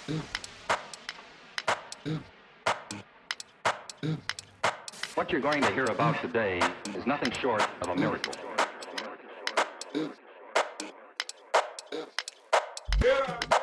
What you're going to hear about today is nothing short of a miracle. Yeah.